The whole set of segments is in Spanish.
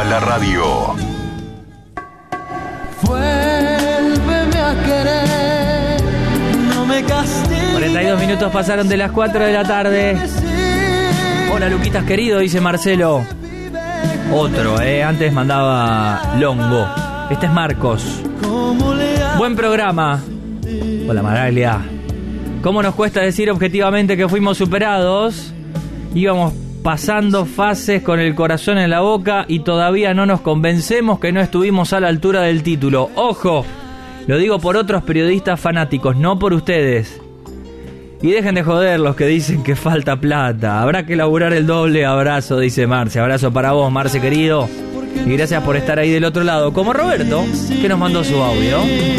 a la radio. Vuélveme a querer, no me castigues. 42 minutos pasaron de las 4 de la tarde. Hola, Luquitas querido, dice Marcelo. Otro, antes mandaba Longo. Este es Marcos. Buen programa. Hola, Maraglia. ¿Cómo nos cuesta decir objetivamente que fuimos superados? Íbamos pasando fases con el corazón en la boca y todavía no nos convencemos que no estuvimos a la altura del título. ¡Ojo! Lo digo por otros periodistas fanáticos, no por ustedes. Y dejen de joder los que dicen que falta plata. Habrá que laburar el doble. Abrazo, dice Marce. Abrazo para vos, Marce, querido. Y gracias por estar ahí del otro lado. Como Roberto, que nos mandó su audio.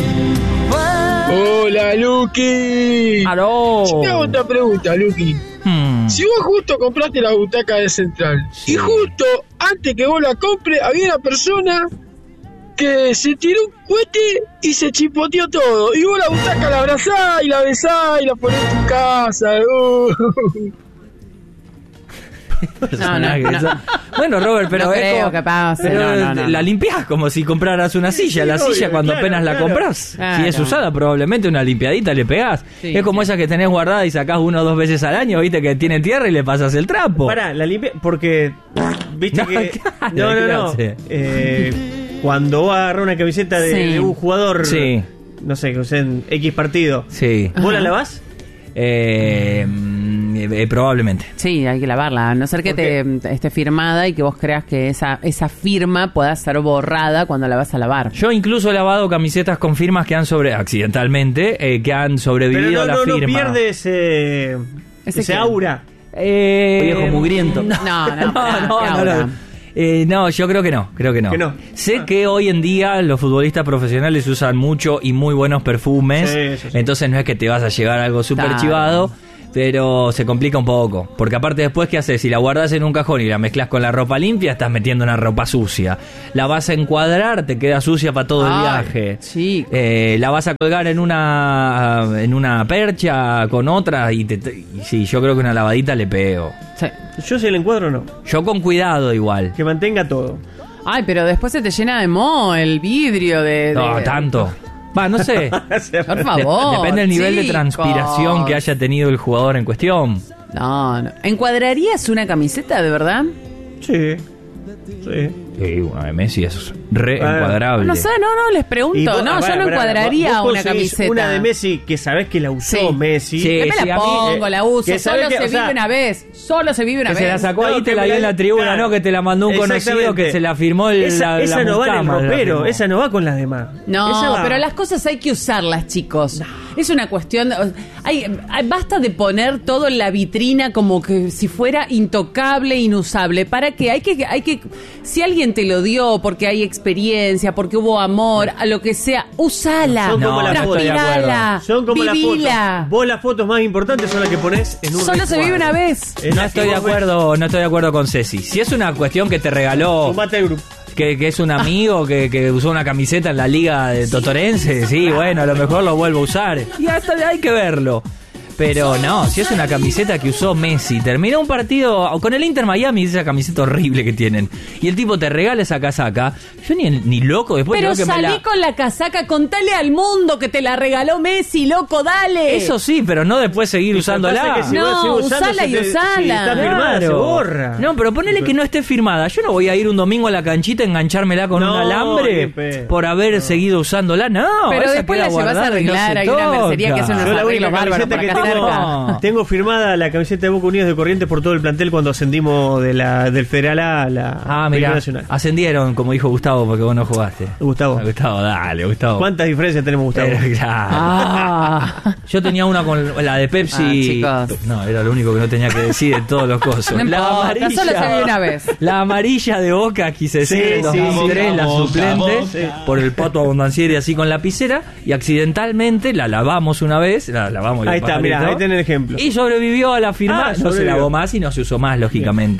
Hola, Luqui. ¡Aló! Yo te hago otra pregunta, Luqui. Si vos justo compraste la butaca de Central, sí, y justo antes que vos la compres, había una persona que se tiró un cohete y se chipoteó todo. Y vos la butaca la abrazás y la besás y la ponés en tu casa. No. Bueno, Robert, pero no es creo como, que pase. pero No. la limpiás como si compraras una silla. Sí, la silla cuando claro, apenas la compras. Claro. Si es usada, probablemente una limpiadita le pegás. Sí, es como esa que tenés guardada y sacás 1 o 2 veces al año, viste, que tiene tierra y le pasas el trapo. Pará, la limpia porque viste No, que claro, no. ¿qué Cuando vos agarrás una camiseta de un jugador, Sí. no sé, en X partido, Sí. ¿vos la lavás? Probablemente. Sí, hay que lavarla, a no ser que te esté firmada y que vos creas que esa firma pueda ser borrada cuando la vas a lavar. Yo incluso he lavado camisetas con firmas que han accidentalmente, que han sobrevivido a la firma. No pierde ese aura. Viejo mugriento. No, yo creo que no. Que no. Sé que hoy en día los futbolistas profesionales usan mucho y muy buenos perfumes, Sí. entonces no es que te vas a llevar algo súper Claro. chivado, pero se complica un poco, porque aparte después, ¿qué haces? Si la guardas en un cajón y la mezclas con la ropa limpia, estás metiendo una ropa sucia. La vas a encuadrar, te queda sucia para todo el viaje. Sí. La vas a colgar en una percha con otra y sí, yo creo que una lavadita le pego. Sí. Yo si el encuadro no, Yo con cuidado igual. que mantenga todo. Ay, pero después se te llena de moho el vidrio No, tanto. Va, no sé. Por favor. Depende del nivel de chicos. transpiración que haya tenido el jugador en cuestión. No. ¿Encuadrarías una camiseta, de verdad? Sí. Sí, una de Messi es re encuadrable. No sé, les pregunto. Y vos- Yo pará, no encuadraría vos una conseguís camiseta. una de Messi que sabés que la usó Sí. Messi. Sí. ¿Qué me la a mí, pongo? La uso. que Solo sabés que, se o sea, vive una vez. Solo se vive una Que vez. se la sacó No, ahí, que te la me dio en la- la tribuna, claro. ¿no? Que te la mandó un conocido, Exactamente. que se la firmó Esa la no va en el mucama, la ropero, firmó. esa no va con las demás. Esa No, va. pero las cosas hay que usarlas, chicos. Es una cuestión... basta de poner todo en la vitrina como que si fuera intocable, inusable. ¿Para qué? Hay que si alguien te lo dio porque hay experiencia, porque hubo amor, a lo que sea, usala, Son como las fotos. transpirala, Son como las vivila. fotos. Vos las fotos más importantes son las que pones en un Solo se vive una vez. No estoy de acuerdo con Ceci. Si es una cuestión que te regaló, Sumate al grupo. que es un amigo que usó una camiseta en la liga de Totorense, sí, bueno, a lo mejor lo vuelvo a usar. Y hasta hay que verlo. Pero no, si es una camiseta que usó Messi, terminó un partido con el Inter Miami, esa camiseta horrible que tienen, y el tipo te regala esa casaca, yo ni loco después Pero tengo que salí con la casaca, contale al mundo que te la regaló Messi, loco, dale. Eso sí, pero no después seguir usándola. Pasa que si No, vos seguís usando, usala y si usala. está firmada, se borra. No, pero ponele que no esté firmada. Yo no voy a ir un domingo a la canchita a enganchármela con No, un alambre qué pedo. por haber seguido usándola. No, Pero esa después queda la llevas a guardada y no arreglar, se hay una mercería toca. que hace unos Yo la arreglos única bárbaros por camiseta acá que cerca. tengo firmada la camiseta de Boca Unidos de Corrientes por todo el plantel cuando ascendimos del Federal A la Ah, Primera mira, Nacional. ascendieron, como dijo Gustavo, porque vos no jugaste. Gustavo. Gustavo, dale, Gustavo. ¿Cuántas diferencias tenemos, Gustavo? Claro. Ah. Yo tenía una con la de Pepsi. chicos. No, era lo único que no tenía que decir de todos los cosas. No importa, solo se vive una vez. La amarilla de Boca quise Sí, ser en sí, 2003, la vamos, suplente, vamos. Sí. por el Pato Abondancieri así con lapicera, y accidentalmente la lavamos una vez, la lavamos y Ahí el está, pajarito, mirá, ahí tenés el ejemplo. y sobrevivió a la firma, Ah, no se sobrevivió. lavó más y no se usó más, lógicamente.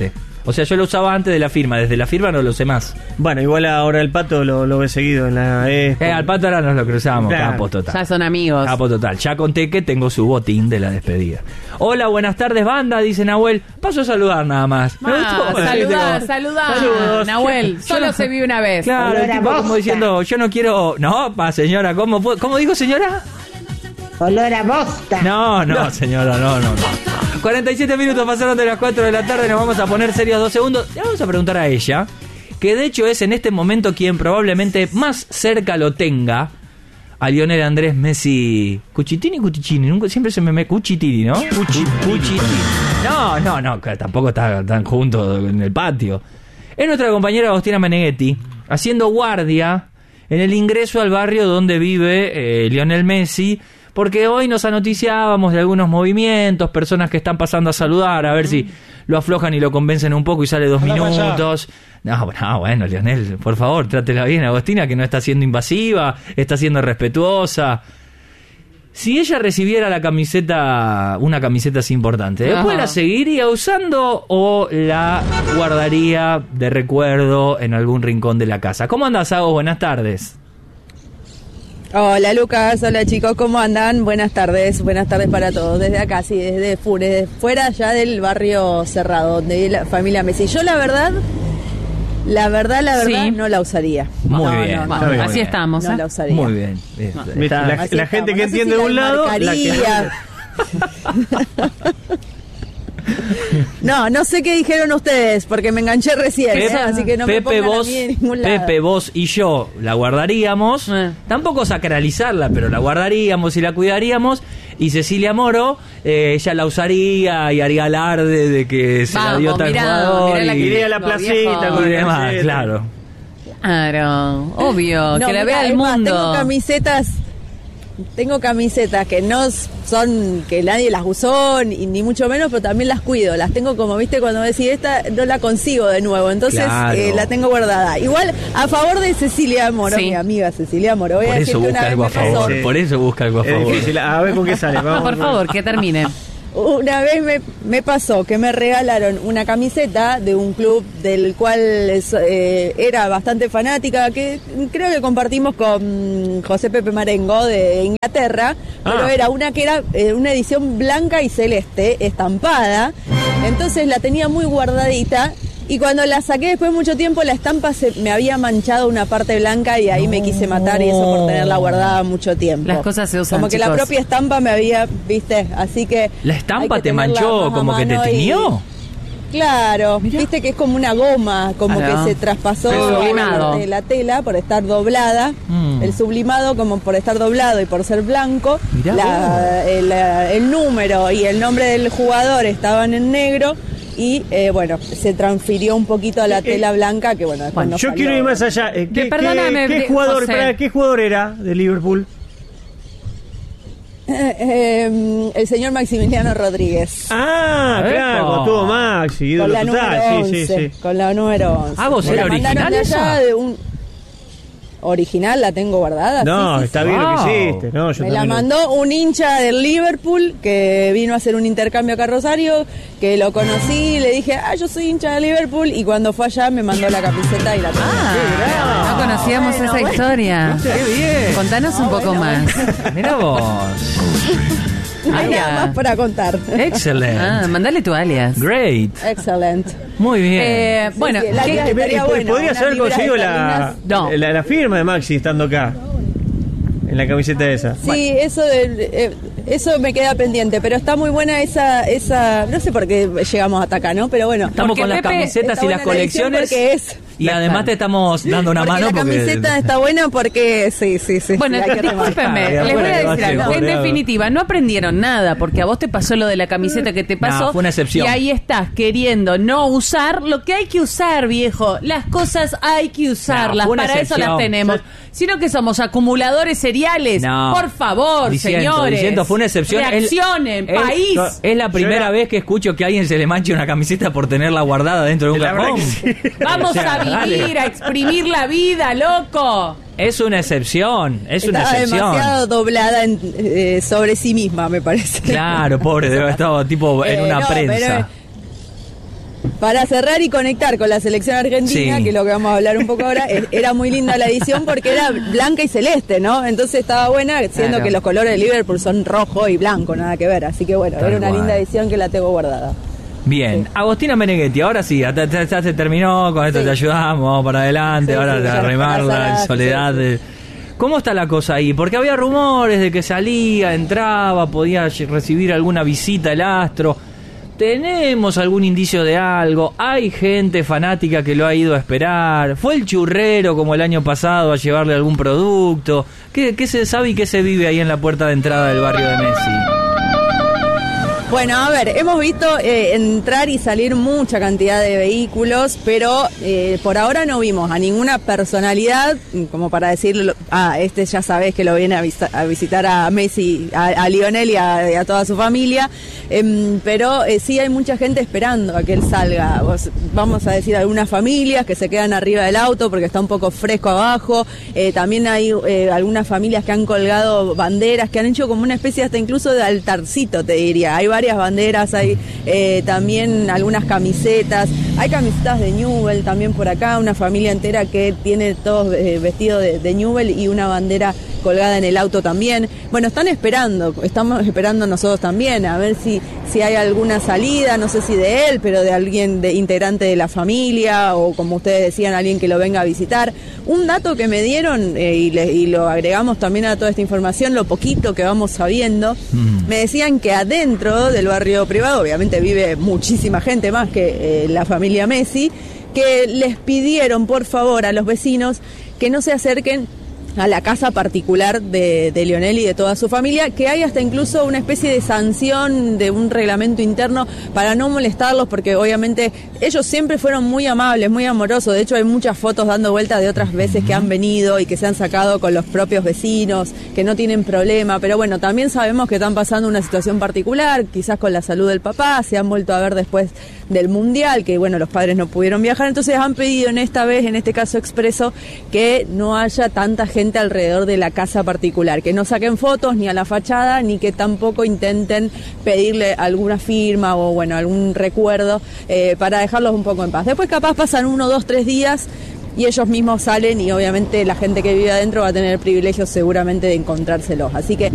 O sea, yo lo usaba antes de la firma, desde la firma no lo sé más. Bueno, igual ahora el Pato lo ve seguido en la... Al Pato ahora nos lo cruzamos, Claro. capo total. Ya son amigos. Capo total. Ya conté que tengo su botín de la despedida. Hola, buenas tardes, banda, dice Nahuel. Paso a saludar nada más. Me gustó. Saludar. Saludos. Nahuel, solo se vive una vez. Claro, el tipo como diciendo, yo no quiero... No, señora, ¿cómo dijo señora? Olor a bosta. No, señora, no. 47 minutos pasaron de las 4 de la tarde, nos vamos a poner serios 2 segundos. Le vamos a preguntar a ella, que de hecho es en este momento quien probablemente más cerca lo tenga a Lionel Andrés Messi. Cuchitini, nunca, siempre se me Cuchitini, ¿no? Cuchitini. No, que tampoco está tan juntos en el patio. Es nuestra compañera Agostina Meneghetti, haciendo guardia en el ingreso al barrio donde vive Lionel Messi, porque hoy nos anoticiábamos de algunos movimientos, personas que están pasando a saludar, a ver si lo aflojan y lo convencen un poco y sale 2 minutos. No, bueno, Lionel, por favor, trátela bien, Agostina, que no está siendo invasiva, está siendo respetuosa. Si ella recibiera una camiseta así importante, ¿después la seguiría usando o la guardaría de recuerdo en algún rincón de la casa? ¿Cómo andas, Agos? Buenas tardes. Hola Lucas, hola chicos, ¿cómo andan? Buenas tardes para todos. Desde acá, sí, desde fuera ya del barrio cerrado, de la familia Messi. Yo la verdad, sí, no la usaría. Muy bien. Bueno, así estamos. No la usaría. Muy bien. La gente que entiende de un lado... No sé qué dijeron ustedes, porque me enganché recién, así que no me pongan a mí en ningún lado. Pepe, vos y yo la guardaríamos, tampoco sacralizarla, pero la guardaríamos y la cuidaríamos, y Cecilia Moro, ella la usaría y haría alarde de que se la dio tal jugador y iría a la placita y demás, claro. Claro, obvio, que la vea el mundo. Tengo camisetas que no son, que nadie las usó, ni mucho menos, pero también las cuido. Las tengo como, viste, cuando decís, esta no la consigo de nuevo, entonces claro. La tengo guardada. Igual, a favor de Cecilia Moro, mi amiga Cecilia Moro. Por eso busca algo a favor, por eso busca algo a favor. Es difícil, a ver con qué sale. Vamos, por favor, que termine. Una vez me pasó que me regalaron una camiseta de un club del cual era bastante fanática, que creo que compartimos con José Pepe Marengo de Inglaterra, pero era una que era una edición blanca y celeste, estampada, entonces la tenía muy guardadita. Y cuando la saqué después de mucho tiempo, la estampa me había manchado una parte blanca y ahí me quise matar, y eso por tenerla guardada mucho tiempo. Las cosas se usan, como que chicos. la propia estampa me había, viste, así que... ¿La estampa te manchó como que te tiñó? Claro, mirá. Viste que es como una goma, como que se traspasó de la tela por estar doblada, el sublimado como por estar doblado y por ser blanco, el número y el nombre del jugador estaban en negro. Y bueno, se transfirió un poquito a la tela blanca, que bueno, después yo quiero ir más allá. Perdóname, ¿Qué jugador era de Liverpool? El señor Maximiliano Rodríguez. Claro, con todo Maxi, ídolo total. 11, sí. Con la número 11. ¿Vos era original esa? Original, la tengo guardada. No, sí, está bien lo que hiciste. No, me la mandó un hincha del Liverpool que vino a hacer un intercambio acá a Rosario, que lo conocí, le dije, yo soy hincha de Liverpool, y cuando fue allá me mandó la camiseta y la tengo. No conocíamos esa historia. ¡Qué bien! Contanos un poco más. Mira vos. Hay nada más para contar. Excelente. Mandale tu alias. Great. Excelente. Muy bien. Bueno, podrías haber conseguido la firma de Maxi estando acá, en la camiseta esa. Sí, eso me queda pendiente, pero está muy buena esa no sé por qué llegamos hasta acá, ¿no? Pero bueno. Estamos con las camisetas y las colecciones. Y además te estamos dando una mano porque la camiseta está buena porque sí. Bueno, discúlpenme, les voy a decir algo. En definitiva, no aprendieron nada, porque a vos te pasó lo de la camiseta que te pasó. Fue una excepción. Y ahí estás queriendo no usar lo que hay que usar, viejo. Las cosas hay que usarlas, para eso las tenemos. Sino que somos acumuladores seriales. Por favor, señores. Fue una excepción. Reaccionen, país. Es la primera vez que escucho que a alguien se le manche una camiseta por tenerla guardada dentro de un cajón. Vamos a vivir, a exprimir la vida, loco. Es una excepción, Estaba demasiado doblada sobre sí misma, me parece. Claro, pobre, debe haber estado tipo en una prensa. Para cerrar y conectar con la selección argentina, que es lo que vamos a hablar un poco ahora, era muy linda la edición porque era blanca y celeste, ¿no? Entonces estaba buena, siendo que los colores de Liverpool son rojo y blanco, nada que ver. Así que bueno, era una linda edición que la tengo guardada. Bien, sí. Agostina Meneghetti, ahora sí, ya se terminó, con esto te ayudamos, vamos para adelante, ahora a remarla en soledad. ¿Cómo está la cosa ahí? Porque había rumores de que salía, entraba, podía recibir alguna visita el astro. ¿Tenemos algún indicio de algo? ¿Hay gente fanática que lo ha ido a esperar? ¿Fue el churrero como el año pasado a llevarle algún producto? ¿Qué se sabe y qué se vive ahí en la puerta de entrada del barrio de Messi? Bueno, a ver, hemos visto entrar y salir mucha cantidad de vehículos, pero por ahora no vimos a ninguna personalidad como para decir, ya sabés que lo viene a visitar a Messi, a Lionel y a toda su familia, pero sí hay mucha gente esperando a que él salga. Vamos a decir algunas familias que se quedan arriba del auto porque está un poco fresco abajo, también hay algunas familias que han colgado banderas, que han hecho como una especie hasta incluso de altarcito, te diría. Hay varias banderas, hay también algunas camisetas, hay camisetas de Newell también por acá, una familia entera que tiene todos vestidos de Newell y una bandera colgada en el auto también. Bueno, estamos esperando nosotros también a ver si hay alguna salida, no sé si de él, pero de alguien integrante de la familia o, como ustedes decían, alguien que lo venga a visitar. Un dato que me dieron y lo agregamos también a toda esta información, lo poquito que vamos sabiendo, me decían que adentro del barrio privado, obviamente vive muchísima gente más que la familia Messi, que les pidieron por favor a los vecinos que no se acerquen a la casa particular de Lionel y de toda su familia, que hay hasta incluso una especie de sanción de un reglamento interno para no molestarlos, porque obviamente ellos siempre fueron muy amables, muy amorosos. De hecho hay muchas fotos dando vueltas de otras veces que han venido y que se han sacado con los propios vecinos, que no tienen problema, pero bueno, también sabemos que están pasando una situación particular, quizás con la salud del papá, se han vuelto a ver después del Mundial, que bueno, los padres no pudieron viajar, entonces han pedido en este caso expreso, que no haya tanta gente alrededor de la casa particular, que no saquen fotos ni a la fachada, ni que tampoco intenten pedirle alguna firma o bueno, algún recuerdo para dejarlos un poco en paz. Después capaz pasan 1, 2, 3 días y ellos mismos salen y obviamente la gente que vive adentro va a tener el privilegio seguramente de encontrárselos. Así que